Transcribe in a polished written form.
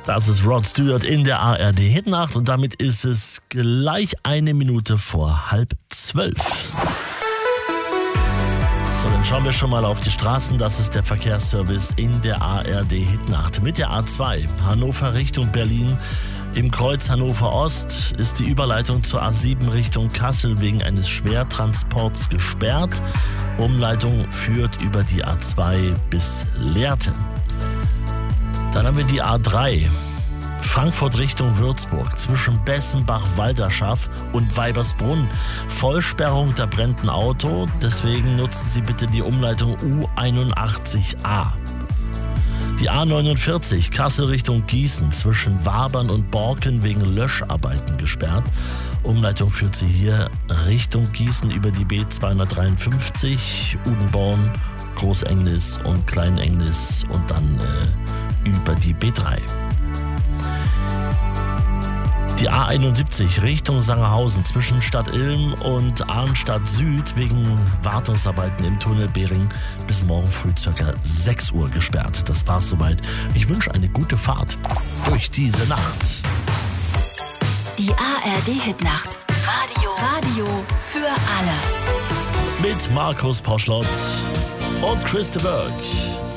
Das ist Rod Stewart in der ARD Hitnacht und damit ist es gleich 1 Minute vor 11:30. So, dann schauen wir schon mal auf die Straßen. Das ist der Verkehrsservice in der ARD Hitnacht. Mit der A2 Hannover Richtung Berlin. Im Kreuz Hannover Ost ist die Überleitung zur A7 Richtung Kassel wegen eines Schwertransports gesperrt. Umleitung führt über die A2 bis Lehrten. Dann haben wir die A3 Frankfurt Richtung Würzburg zwischen Bessenbach-Walderschaff und Weibersbrunn. Vollsperrung, da brennt ein Auto, deswegen nutzen Sie bitte die Umleitung U81a. Die A49 Kassel Richtung Gießen zwischen Wabern und Borken wegen Löscharbeiten gesperrt. Umleitung führt Sie hier Richtung Gießen über die B253, Udenborn, Großengnis und Kleinengnis und dann über die B3. Die A71 Richtung Sangerhausen zwischen Stadt Ilm und Arnstadt Süd wegen Wartungsarbeiten im Tunnel Bering bis morgen früh ca. 6 Uhr gesperrt. Das war's soweit. Ich wünsche eine gute Fahrt durch diese Nacht. Die ARD Hitnacht. Radio für alle. Mit Markus Poschlott und Christa Berg.